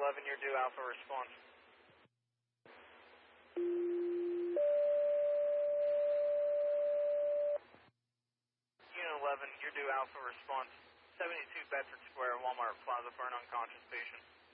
11, you're due Alpha response. Unit 11, you're due Alpha response. 72 Bedford Square, Walmart Plaza for an unconscious patient.